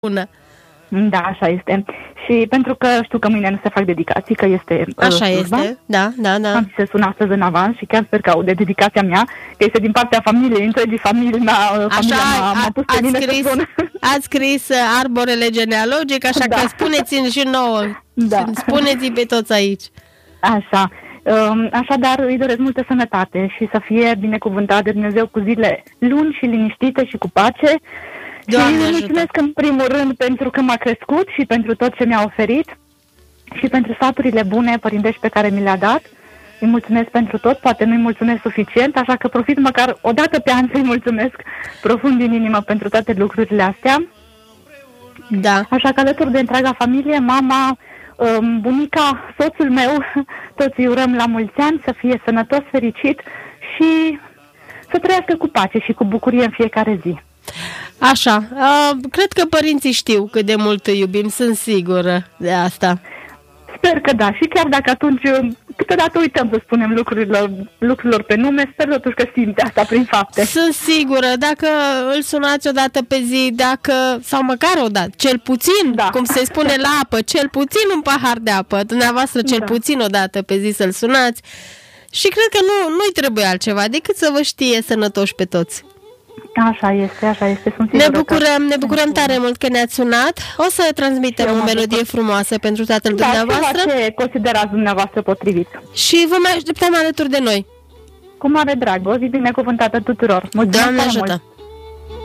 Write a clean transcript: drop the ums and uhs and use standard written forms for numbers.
bună. Da, așa este. Și pentru că știu că mâine nu se fac dedicații, că este Așa este, da. Am zis să sun astăzi în avans și chiar sper că aude dedicația mea, că este din partea familiei, întregii familii mea. M-a pus pe mine să spun. Ați scris arborele genealogic, așa că spuneți-mi și nouă. Da. Spuneți-i pe toți aici. Așa. Așadar îi doresc multă sănătate și să fie binecuvântat de Dumnezeu cu zile lungi și liniștite și cu pace. Doamne și îi ajută. mulțumesc în primul rând pentru că m-a crescut și pentru tot ce mi-a oferit și pentru sfaturile bune părintești pe care mi le-a dat. Îi mulțumesc pentru tot, poate nu-i mulțumesc suficient, așa că profit măcar o dată pe an să-i mulțumesc profund din inimă pentru toate lucrurile astea. Da. Așa că alături de întreaga familie, mama, bunica, soțul meu, toți îi urăm la mulți ani, să fie sănătos, fericit și să trăiască cu pace și cu bucurie în fiecare zi. Așa, cred că părinții știu cât de mult îi iubim, sunt sigură de asta. Sper că da, și chiar dacă atunci câteodată uităm să spunem lucrurilor pe nume, sper totuși că simte asta prin fapte. Sunt sigură, dacă îl sunați o dată pe zi, sau măcar o dată, cel puțin, cum se spune la apă, cel puțin un pahar de apă, dumneavoastră cel puțin o dată pe zi să-l sunați și cred că nu-i trebuie altceva decât să vă știe sănătoși pe toți. Așa este, sunt sigură. Ne bucurăm tare mult că ne-ați sunat. O să transmitem o melodie frumoasă pentru tatăl dumneavoastră. Da, ce considerați dumneavoastră potrivit. Și vă mai așteptăm alături de noi. Cu mare drag, o zi binecuvântată tuturor. Doamne ajută!